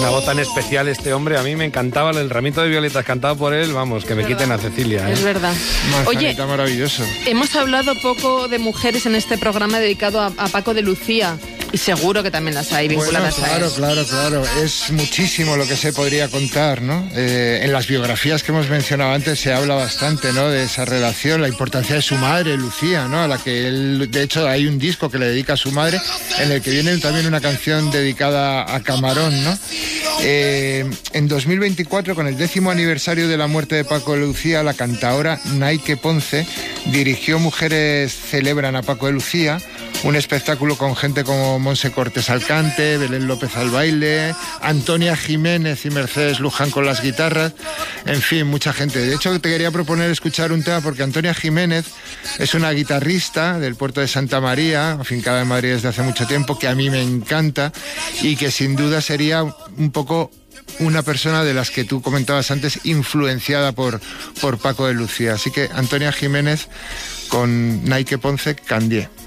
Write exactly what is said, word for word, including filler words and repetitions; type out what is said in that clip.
una voz tan especial este hombre. A mí me encantaba el ramito de violetas cantado por él. Vamos, que me quiten a Cecilia. ¿eh? Es verdad. Oye, maravilloso. Hemos hablado poco de mujeres en este programa dedicado a, a Paco de Lucía. Y seguro que también las hay vinculadas bueno, claro, a él. Claro, claro, claro. Es muchísimo lo que se podría contar, ¿no? Eh, en las biografías que hemos mencionado antes se habla bastante, ¿no? De esa relación, la importancia de su madre, Lucía, ¿no? A la que él, de hecho, hay un disco que le dedica a su madre, en el que viene también una canción dedicada a Camarón, ¿no? Eh, en dos mil veinticuatro, con el décimo aniversario de la muerte de Paco de Lucía, la cantaora Naike Ponce dirigió Mujeres celebran a Paco de Lucía, un espectáculo con gente como Monse Cortés al cante, Belén López al baile, Antonia Jiménez y Mercedes Luján con las guitarras, en fin, mucha gente. De hecho, te quería proponer escuchar un tema porque Antonia Jiménez es una guitarrista del puerto de Santa María, afincada en Madrid desde hace mucho tiempo, que a mí me encanta y que sin duda sería un poco una persona de las que tú comentabas antes, influenciada por, por Paco de Lucía. Así que Antonia Jiménez con Naike Ponce, Candié.